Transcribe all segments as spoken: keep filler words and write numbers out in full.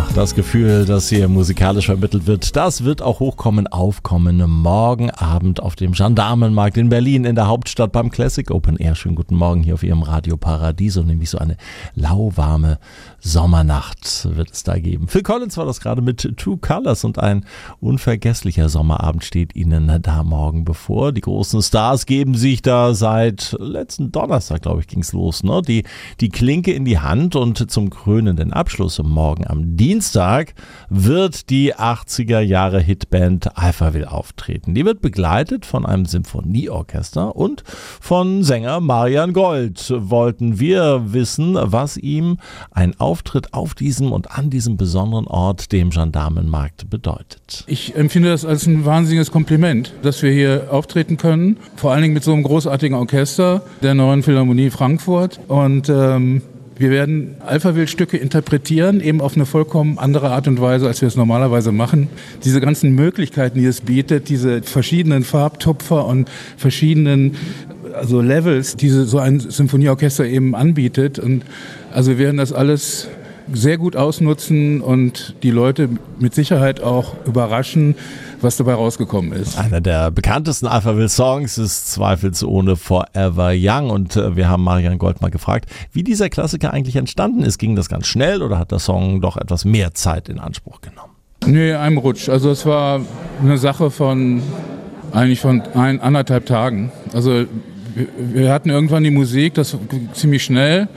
Ja, das Gefühl, das hier musikalisch vermittelt wird, das wird auch hochkommen, aufkommen morgen Abend auf dem Gendarmenmarkt in Berlin, in der Hauptstadt beim Classic Open Air. Schönen guten Morgen hier auf Ihrem Radio Paradiso, nämlich so eine lauwarme Sommernacht wird es da geben. Phil Collins war das gerade mit True Colors und ein unvergesslicher Sommerabend steht Ihnen da morgen bevor. Die großen Stars geben sich da seit letzten Donnerstag, glaube ich, ging es los, ne? Die, die Klinke in die Hand und zum krönenden Abschluss morgen am Dienstag wird die achtziger Jahre Hitband Alphaville auftreten. Die wird begleitet von einem Symphonieorchester und von Sänger Marian Gold. Wollten wir wissen, was ihm ein Auftritt auf diesem und an diesem besonderen Ort, dem Gendarmenmarkt, bedeutet. Ich empfinde das als ein wahnsinniges Kompliment, dass wir hier auftreten können, vor allen Dingen mit so einem großartigen Orchester der Neuen Philharmonie Frankfurt, und ähm, wir werden Alphaville-Stücke interpretieren, eben auf eine vollkommen andere Art und Weise, als wir es normalerweise machen. Diese ganzen Möglichkeiten, die es bietet, diese verschiedenen Farbtupfer und verschiedenen also Levels, die so ein Symphonieorchester eben anbietet. Und also wir werden das alles sehr gut ausnutzen und die Leute mit Sicherheit auch überraschen, was dabei rausgekommen ist. Einer der bekanntesten Alphaville-Songs ist zweifelsohne Forever Young, und äh, wir haben Marian Gold mal gefragt, wie dieser Klassiker eigentlich entstanden ist. Ging das ganz schnell oder hat der Song doch etwas mehr Zeit in Anspruch genommen? Nee, einem Rutsch. Also es war eine Sache von eigentlich von ein, anderthalb Tagen. Also wir, wir hatten irgendwann die Musik, das ging ziemlich schnell.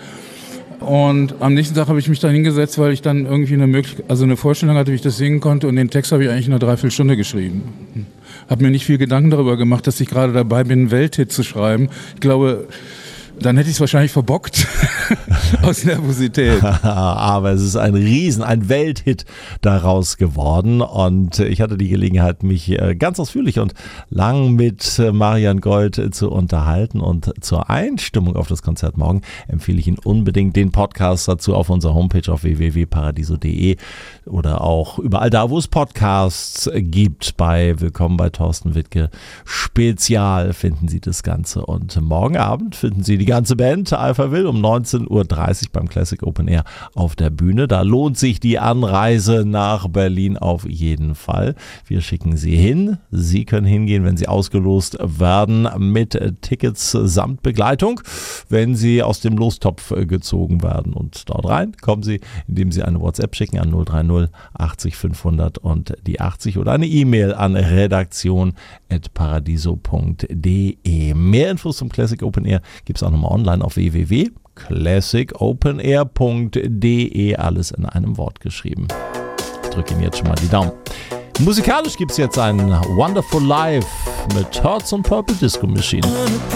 Und am nächsten Tag habe ich mich da hingesetzt, weil ich dann irgendwie eine Möglichkeit, also eine Vorstellung hatte, wie ich das singen konnte, und den Text habe ich eigentlich in einer Dreiviertelstunde geschrieben. Habe mir nicht viel Gedanken darüber gemacht, dass ich gerade dabei bin, einen Welthit zu schreiben. Ich glaube, dann hätte ich es wahrscheinlich verbockt aus Nervosität. Aber es ist ein Riesen, ein Welthit daraus geworden, und ich hatte die Gelegenheit, mich ganz ausführlich und lang mit Marian Gold zu unterhalten, und zur Einstimmung auf das Konzert morgen empfehle ich Ihnen unbedingt den Podcast dazu auf unserer Homepage auf w w w punkt paradiso punkt d e oder auch überall da, wo es Podcasts gibt. Bei Willkommen bei Thorsten Wittke Spezial finden Sie das Ganze, und morgen Abend finden Sie die ganze Band Alphaville um neunzehn Uhr dreißig beim Classic Open Air auf der Bühne. Da lohnt sich die Anreise nach Berlin auf jeden Fall. Wir schicken Sie hin. Sie können hingehen, wenn Sie ausgelost werden, mit Tickets samt Begleitung, wenn Sie aus dem Lostopf gezogen werden. Und dort rein kommen Sie, indem Sie eine WhatsApp schicken an null drei null achtzig fünfhundert und die achtzig oder eine E-Mail an redaktion at paradiso punkt d e. Mehr Infos zum Classic Open Air gibt es auch nochmal online auf w w w punkt classic open air punkt d e, alles in einem Wort geschrieben. Ich drücke Ihnen jetzt schon mal die Daumen. Musikalisch gibt es jetzt ein Wonderful Life mit Hearts on Purple Disco Machine.